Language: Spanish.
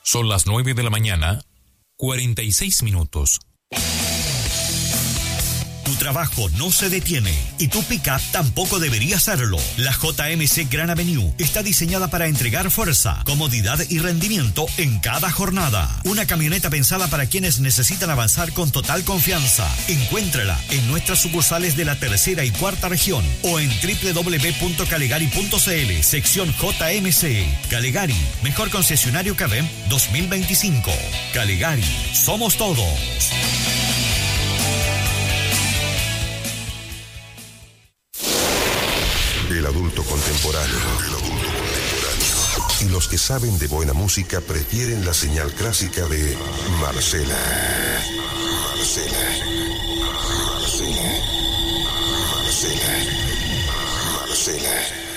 Son las 9 de la mañana, 46 minutos. Tu trabajo no se detiene y tu pick-up tampoco debería hacerlo. La JMC Gran Avenue está diseñada para entregar fuerza, comodidad y rendimiento en cada jornada. Una camioneta pensada para quienes necesitan avanzar con total confianza. Encuéntrala en nuestras sucursales de la tercera y cuarta región o en www.calegari.cl, sección JMC. Calegari, mejor concesionario CADEM 2025. Calegari, somos todos. El adulto contemporáneo. Y los que saben de buena música prefieren la señal clásica de Marcela. Marcela.